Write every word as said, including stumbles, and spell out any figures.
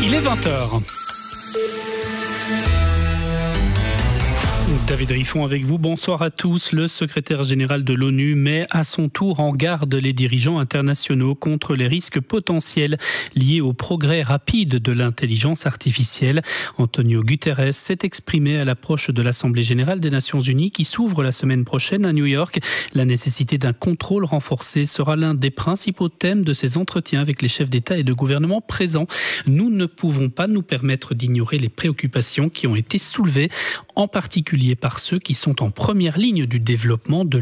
Il est vingt heures. David Riffon avec vous, bonsoir à tous. Le secrétaire général de l'ONU met à son tour en garde les dirigeants internationaux contre les risques potentiels liés au progrès rapide de l'intelligence artificielle. Antonio Guterres s'est exprimé à l'approche de l'Assemblée générale des Nations unies qui s'ouvre la semaine prochaine à New York. La nécessité d'un contrôle renforcé sera l'un des principaux thèmes de ces entretiens avec les chefs d'État et de gouvernement présents. Nous ne pouvons pas nous permettre d'ignorer les préoccupations qui ont été soulevées, en particulier par ceux qui sont en première ligne du développement de